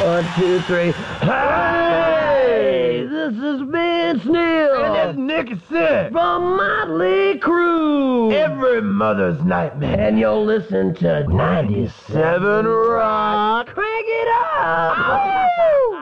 1, 2, 3. Hey, this is Vince Neil. And it's Nicky Six. From Motley Crue. Every mother's nightmare. And you'll listen to 97 Rock. Crank it up.